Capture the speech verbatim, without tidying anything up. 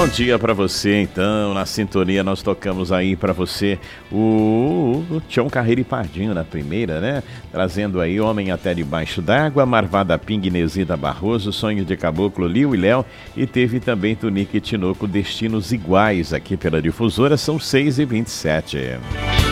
Bom dia pra você, então. Na sintonia nós tocamos aí pra você o, o Tião Carreiro e Pardinho na primeira, né? Trazendo aí Homem Até Debaixo d'Água, Marvada Ping, Inesita Barroso, Sonho de Caboclo, Liu e Léo. E teve também Tunique e Tinoco, Destinos Iguais aqui pela Difusora. São seis e vinte e sete.